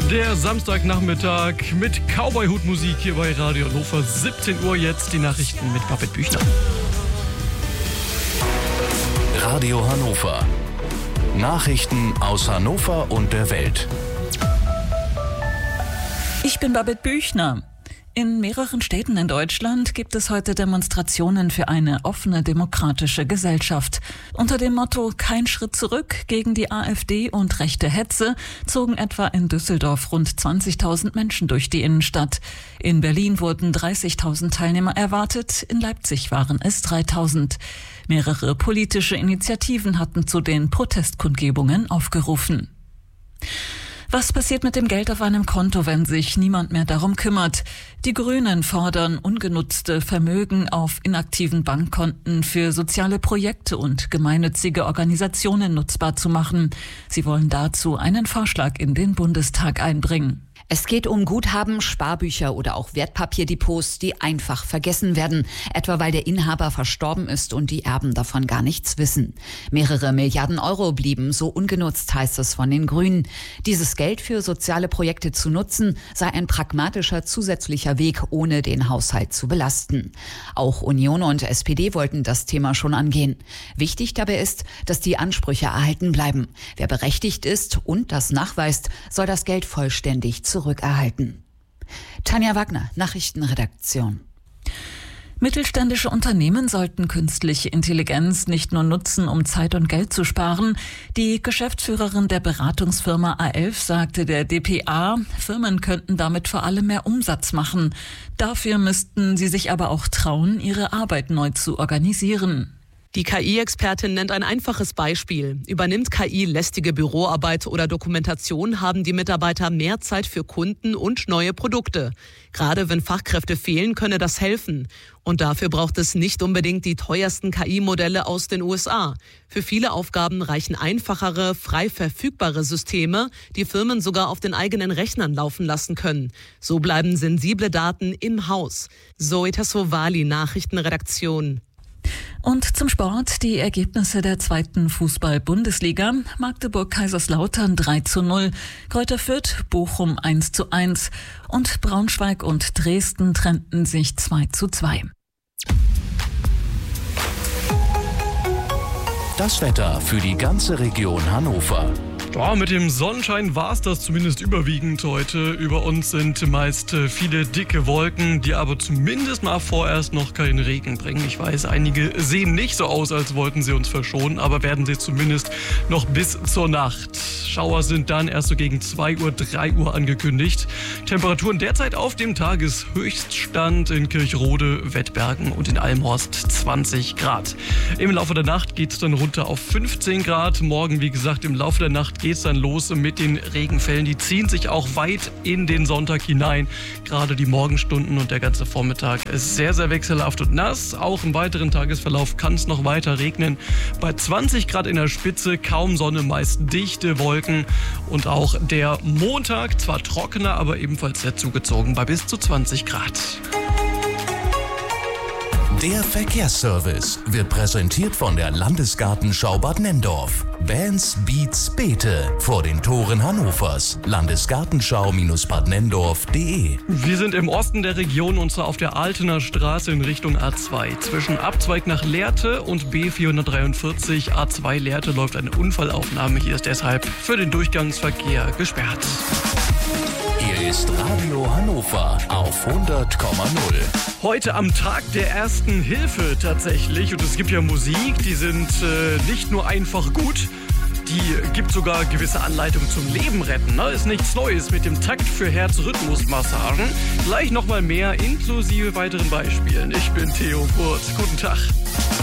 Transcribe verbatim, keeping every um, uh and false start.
Der Samstagnachmittag mit Cowboy-Hut-Musik hier bei Radio Hannover. siebzehn Uhr jetzt die Nachrichten mit Babette Büchner. Radio Hannover. Nachrichten aus Hannover und der Welt. Ich bin Babette Büchner. In mehreren Städten in Deutschland gibt es heute Demonstrationen für eine offene, demokratische Gesellschaft. Unter dem Motto "Kein Schritt zurück" gegen die AfD und rechte Hetze zogen etwa in Düsseldorf rund zwanzigtausend Menschen durch die Innenstadt. In Berlin wurden dreißigtausend Teilnehmer erwartet, in Leipzig waren es dreitausend. Mehrere politische Initiativen hatten zu den Protestkundgebungen aufgerufen. Was passiert mit dem Geld auf einem Konto, wenn sich niemand mehr darum kümmert? Die Grünen fordern, ungenutzte Vermögen auf inaktiven Bankkonten für soziale Projekte und gemeinnützige Organisationen nutzbar zu machen. Sie wollen dazu einen Vorschlag in den Bundestag einbringen. Es geht um Guthaben, Sparbücher oder auch Wertpapierdepots, die einfach vergessen werden, etwa weil der Inhaber verstorben ist und die Erben davon gar nichts wissen. Mehrere Milliarden Euro blieben so ungenutzt, heißt es von den Grünen. Dieses Geld für soziale Projekte zu nutzen, sei ein pragmatischer zusätzlicher Weg, ohne den Haushalt zu belasten. Auch Union und S P D wollten das Thema schon angehen. Wichtig dabei ist, dass die Ansprüche erhalten bleiben. Wer berechtigt ist und das nachweist, soll das Geld vollständig zurückerhalten. Tanja Wagner, Nachrichtenredaktion. Mittelständische Unternehmen sollten künstliche Intelligenz nicht nur nutzen, um Zeit und Geld zu sparen. Die Geschäftsführerin der Beratungsfirma A elf sagte der D P A, Firmen könnten damit vor allem mehr Umsatz machen. Dafür müssten sie sich aber auch trauen, ihre Arbeit neu zu organisieren. Die K I-Expertin nennt ein einfaches Beispiel. Übernimmt K I lästige Büroarbeit oder Dokumentation, haben die Mitarbeiter mehr Zeit für Kunden und neue Produkte. Gerade wenn Fachkräfte fehlen, könne das helfen. Und dafür braucht es nicht unbedingt die teuersten K I-Modelle aus den U S A. Für viele Aufgaben reichen einfachere, frei verfügbare Systeme, die Firmen sogar auf den eigenen Rechnern laufen lassen können. So bleiben sensible Daten im Haus. Zoe Tassovali, Nachrichtenredaktion. Und zum Sport die Ergebnisse der zweiten Fußball-Bundesliga. Magdeburg-Kaiserslautern drei zu null, Greuther Fürth, Bochum eins zu eins und Braunschweig und Dresden trennten sich zwei zu zwei. Das Wetter für die ganze Region Hannover. Ja, mit dem Sonnenschein war es das zumindest überwiegend heute. Über uns sind meist viele dicke Wolken, die aber zumindest mal vorerst noch keinen Regen bringen. Ich weiß, einige sehen nicht so aus, als wollten sie uns verschonen, aber werden sie zumindest noch bis zur Nacht. Schauer sind dann erst so gegen zwei Uhr, drei Uhr angekündigt. Temperaturen derzeit auf dem Tageshöchststand in Kirchrode, Wettbergen und in Almhorst zwanzig Grad. Im Laufe der Nacht geht es dann runter auf fünfzehn Grad. Morgen, wie gesagt, im Laufe der Nacht geht es dann los mit den Regenfällen. Die ziehen sich auch weit in den Sonntag hinein. Gerade die Morgenstunden und der ganze Vormittag ist sehr, sehr wechselhaft und nass. Auch im weiteren Tagesverlauf kann es noch weiter regnen. Bei zwanzig Grad in der Spitze, kaum Sonne, meist dichte Wolken. Und auch der Montag, zwar trockener, aber ebenfalls sehr zugezogen bei bis zu zwanzig Grad. Der Verkehrsservice wird präsentiert von der Landesgartenschau Bad Nenndorf. Bands, Beats, Beete vor den Toren Hannovers. Landesgartenschau Bad Nenndorf punkt de. Wir sind im Osten der Region und zwar auf der Altener Straße in Richtung A zwei. Zwischen Abzweig nach Lehrte und B vierhundertdreiundvierzig A zwei Lehrte läuft eine Unfallaufnahme. Hier ist deshalb für den Durchgangsverkehr gesperrt. Hier ist Radio Hannover auf hundert Komma null. Heute am Tag der Ersten Hilfe tatsächlich. Und es gibt ja Musik, die sind äh, nicht nur einfach gut, die gibt sogar gewisse Anleitungen zum Leben retten. Ne? Ist nichts Neues mit dem Takt für Herz-Rhythmus-Massagen. Gleich nochmal mehr, inklusive weiteren Beispielen. Ich bin Theo Kurt. Guten Tag.